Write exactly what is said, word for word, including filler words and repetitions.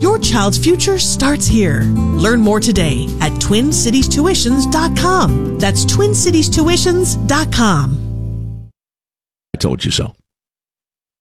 Your child's future starts here. Learn more today at twin cities tuitions dot com. That's twin cities tuitions dot com. I told you so.